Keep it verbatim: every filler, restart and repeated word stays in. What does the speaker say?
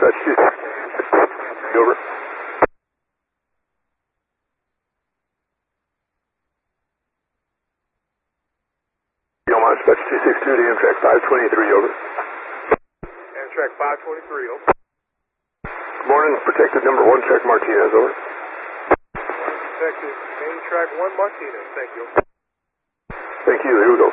Dispatch two. Over. Yamaha Dispatch two six two to Amtrak five twenty-three, over. Amtrak five twenty-three, over. Good morning, protected number one, track Martinez, over. Protected main track one, Martinez, thank you. Thank you, here we go.